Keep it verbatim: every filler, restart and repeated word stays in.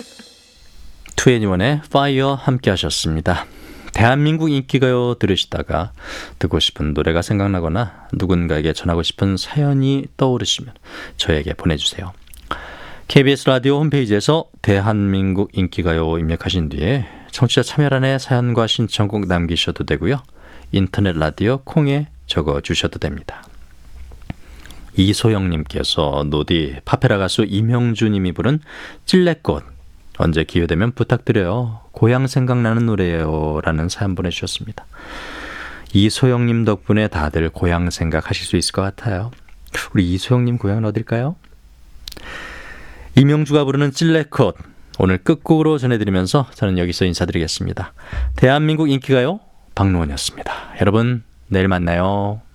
투애니원의 파이어 함께 하셨습니다. 대한민국 인기가요 들으시다가 듣고 싶은 노래가 생각나거나 누군가에게 전하고 싶은 사연이 떠오르시면 저에게 보내주세요. 케이비에스 라디오 홈페이지에서 대한민국 인기가요 입력하신 뒤에 청취자 참여란에 사연과 신청곡 남기셔도 되고요. 인터넷 라디오 콩에 적어주셔도 됩니다. 이소영님께서 노디 파페라 가수 이명주님이 부른 찔레꽃 언제 기회되면 부탁드려요. 고향 생각나는 노래예요. 라는 사연 보내주셨습니다. 이소영님 덕분에 다들 고향 생각하실 수 있을 것 같아요. 우리 이소영님 고향은 어딜까요? 이명주가 부르는 찔레꽃 오늘 끝곡으로 전해드리면서 저는 여기서 인사드리겠습니다. 대한민국 인기가요 박노원이었습니다. 여러분 내일 만나요.